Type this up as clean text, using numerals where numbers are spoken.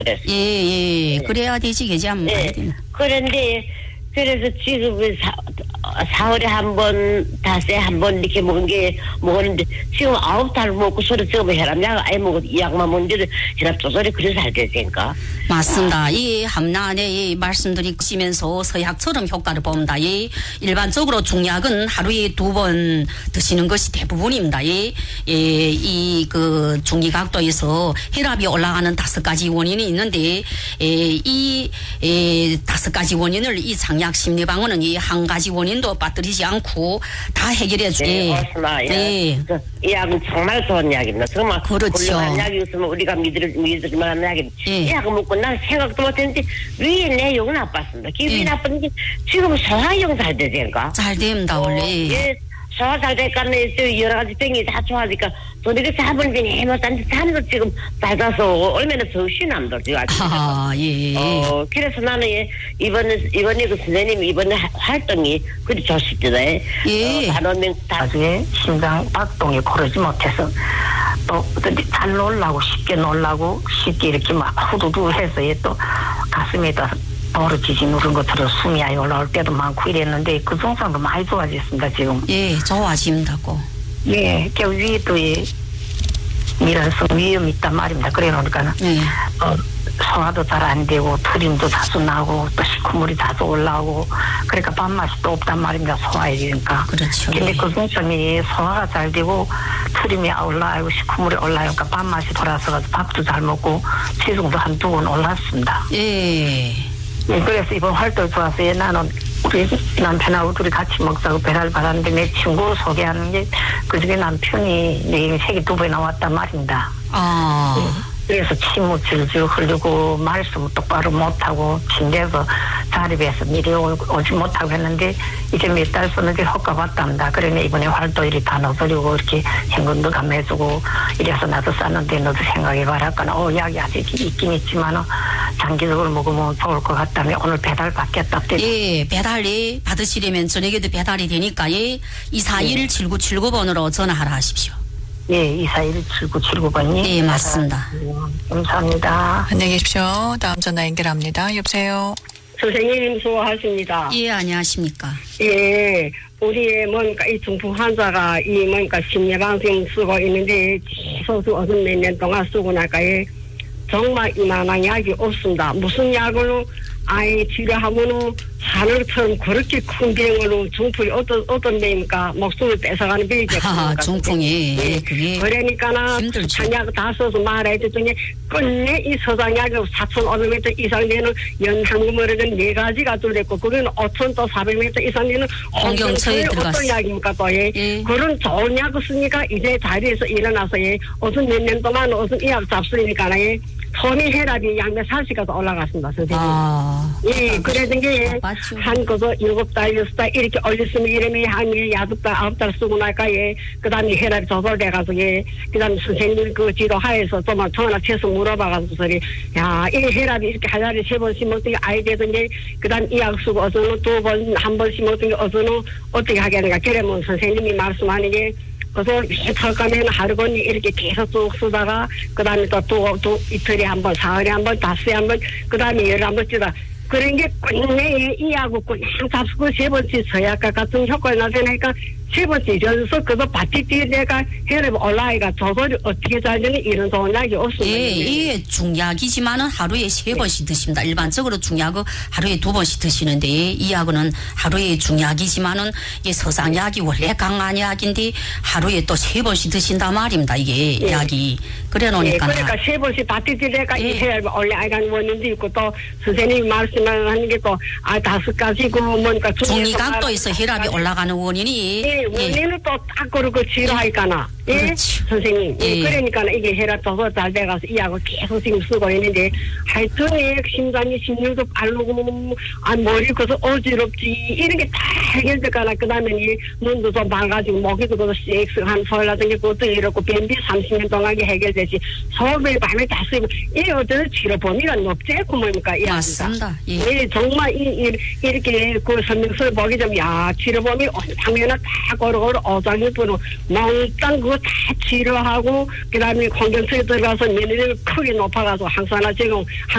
그랬어요. 예. 그래야 되지, 계좌만 봐야 되나. 그런데, 그래서 지금은 4월에 한 번, 닷새 한 번 이렇게 먹었는데, 지금 9달 먹고 서로 지금 혈압약 아예 먹고 이 약만 먹는데도 혈압 조절이 그래서 잘 되니까. 맞습니다. 이 함란에 이 말씀드리시면서 서약처럼 효과를 봅니다. 이 일반적으로 중약은 하루에 2번 드시는 것이 대부분입니다. 그 중의각도에서 혈압이 올라가는 5가지 원인이 있는데, 이 5가지 원인을 이 장약 심리방어는 이 한 가지 원인도 빠뜨리지 않고 다 해결해 주게. 네. 이 약은 정말 좋은 약입니다. 정말 그렇죠. 훌륭한 약이 있으면 우리가 믿을 만한 약입니다. 이 약을 먹고 난 생각도 못했는데 위에 내용은 나빴습니다. 기분이 나쁜 게 지금 소화용 잘 되니까. 잘 됩니다 원래. 예. 소화 잘 될까 여러 가지 병이 다 좋아지니까 저녁에 잠을 해먹었는데 잠도 지금 받아서 얼마나 정신이 안 들죠. 예. 그래서 나는 이번에 그 선생님 이번에 활동이 그리 좋습니다. 예. 나중에 심장 박동이 고르지 못해서 또 잘 놀라고 쉽게 이렇게 막 후두두 해서 또 가슴에다 버릇지지 누른 것처럼 숨이 아예 올라올 때도 많고 이랬는데 그 증상도 많이 좋아졌습니다 지금. 예, 좋아진다고. 예, 그 위에도 밀원성 위험이 있단 말입니다. 그래 놓으니까는 소화도 잘 안 되고 트림도 자주 나고 또 시커물이 자주 올라오고 그러니까 밥맛이 또 없단 말입니다. 소화에 되니까. 그렇죠. 근데 그 증상이 소화가 잘 되고 트림이 올라오고 시커물이 올라오니까 밥맛이 돌아서 밥도 잘 먹고 체중도 한두 번 올랐습니다. 예. 네, 그래서 이번 활동 좋았어요. 나는 우리 남편하고 둘이 같이 먹자고 배달 받았는데 내 친구 소개하는 게 그중에 남편이 내 인생이 2번 나왔단 말입니다. 그래서 침을 줄줄 흘리고 말씀 똑바로 못하고 침대에서 자립해서 미리 오지 못하고 했는데 이제 몇 달 쓰는데 효과 봤답니다. 그러니 이번에 활동 이리 다 넣어드리고 이렇게 현금도 감해주고 이래서 나도 쌌는데 너도 생각해봐라. 약이 아직 있긴 있지만 장기적으로 먹으면 좋을 것 같다며 오늘 배달 받겠다. 예, 배달이 받으시려면 저녁에도 배달이 되니까 241-7979번으로 전화하라 하십시오. 예, 241-7979번이. 예, 맞습니다. 감사합니다. 안녕히 계십시오. 다음 전화 연결합니다. 여보세요. 선생님 수고하십니다. 예, 안녕하십니까. 예, 우리 뭔가 이 중풍 환자가 이 뭔가 심리방송 쓰고 있는데 소수 어떤 몇 년 동안 쓰고 나니까 정말 이만한 약이 없습니다. 무슨 약으로 아이 치료하면은 하늘처럼 그렇게 큰 병으로 중풍이 어떤 병입니까? 목숨을 뺏어가는 병이죠. 중풍이. 예, 그게. 그러니까는 한약 다 써서 말해줬더니 끝내 이 서장약이 4,500m 이상 되는 연항금으로는 4가지가 들어있고 그거는 5,000 또 400m 이상 되는 홍경처에 들어갔어. 어떤 약입니까 또 그런 좋은 약을 쓰니까 이제 자리에서 일어나서 어떤 몇 년 동안 어떤 이 약 잡수니까 소미 혈압이 양몇 40까지 올라갔습니다, 선생님. 예, 그래서 이게 한 거서 7달, 6달 이렇게 올렸으면 이러면 한 8달, 9달 쓰고 나니까 그 다음에 혈압이 조절돼가지고 그 다음에 선생님 그 지도하에서 또 막 전화 쳐서 물어봐가지고 야, 이 혈압이 이렇게 하루에 3번씩 먹더니 아이 되더니 그 다음 이 약 쓰고 어서는 2번, 한 번씩 먹더니 어서는 어떻게 하겠는가. 그러면 선생님이 말씀하는 게 그래서 털가면 하루 건이 이렇게 계속 쭉 쓰다가 그 다음에 또 이틀에 한 번, 사흘에 한 번, 닷새에 한 번, 그 다음에 열에 한 번 쓰다. 그런 게 끝내 이 하고 그냥 잡수고 3번씩 서약과 같은 효과가 나타나니까 3번씩 연속 그거 바티 뒤에 내가 혈압 올라가니까 조절이 어떻게 잘 되는 이런 좋은 약이 없습니다. 예, 이게 중약이지만은 하루에 3번씩 드십니다. 일반적으로 중약은 하루에 2번씩 드시는데 이 약은 하루에 중약이지만은 이게 서장약이 원래 강한 약인데 하루에 또 3번씩 드신단 말입니다. 이게 약이. 그래 놓으니까. 그러니까 3번씩 바티 뒤에 내가 이 혈압이 올라가는 원인도 있고 또 선생님이 말씀하는 게 또 5가지고 뭔가 중이각도에서 혈압이 올라가는 원인이 원인은 또 딱 그러고 치료하니까나. 예, 선생님. 그러니까 이게 혈압 조절 잘 돼가서 이 약을 계속 지금 쓰고 있는데 하여튼 심장이 심혈도 빠르고 머리 커서 어지럽지 이런 게 다 해결될까나. 그 다음에 눈도 좀 밝아지고 목에도 그것도 쓱쓱한 소리라든지 그것도 이렇고 변비 30년 동안 해결되지 소변이 밤에 다 쓰고 이게 어떤 치료 범위가 높지 않고 뭡니까? 맞습니다. 예, 정말 이렇게 그 설명서를 보기 좀 치료 범위 당면은 다 고루고루 어장일부로 몽땅 그거 다 치료하고 그다음에 공경처에 들어가서 면역력이 크게 높아가서 항산화 제공